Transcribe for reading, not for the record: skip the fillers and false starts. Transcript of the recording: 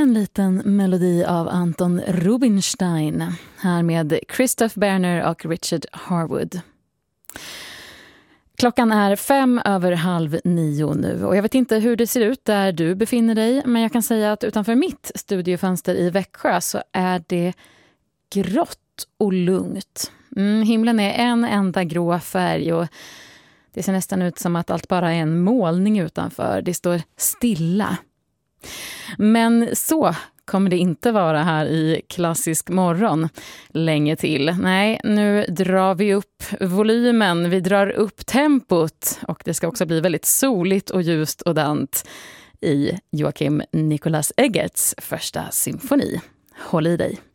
En liten melodi av Anton Rubinstein, här med Christoph Berner och Richard Harwood. Klockan är 8:05 nu och jag vet inte hur det ser ut där du befinner dig, men jag kan säga att utanför mitt studiofönster i Växjö så är det grått och lugnt. Himlen är en enda grå färg och det ser nästan ut som att allt bara är en målning utanför. Det står stilla. Men så kommer det inte vara här i Klassisk morgon länge till. Nej, nu drar vi upp volymen, vi drar upp tempot och det ska också bli väldigt soligt och ljust och dant i Joakim Nicolas Eggerts första symfoni. Håll i dig!